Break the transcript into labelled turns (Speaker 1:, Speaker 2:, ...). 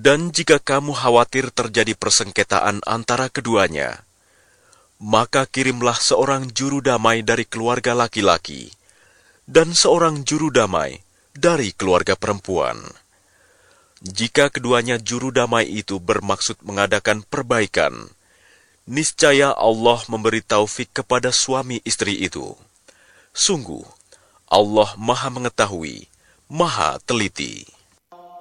Speaker 1: Dan jika kamu khawatir terjadi persengketaan antara keduanya, maka kirimlah seorang juru damai dari keluarga laki-laki dan seorang juru damai dari keluarga perempuan. Jika keduanya juru damai itu bermaksud mengadakan perbaikan, niscaya Allah memberi taufik kepada suami istri itu. Sungguh, Allah Maha Mengetahui, Maha Teliti.